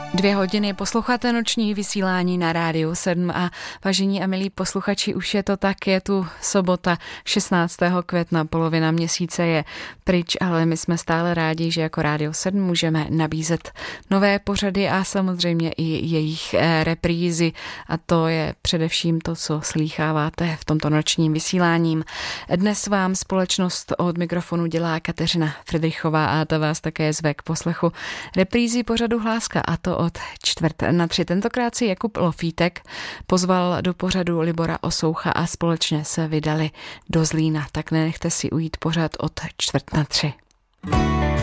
2 hodiny posloucháte noční vysílání na Rádiu 7 a vážení a milí posluchači, už je to tak, je tu sobota 16. května, polovina měsíce je pryč, ale my jsme stále rádi, že jako Rádio 7 můžeme nabízet nové pořady a samozřejmě i jejich reprízy a to je především to, co slýcháváte v tomto nočním vysíláním. Dnes vám společnost od mikrofonu dělá Kateřina Fridrichová a ta vás také zve k poslechu reprízy pořadu Hláska, a to od 2:45. Tentokrát si Jakub Lofítek pozval do pořadu Libora Osoucha a společně se vydali do Zlína. Tak nenechte si ujít pořad od 2:45.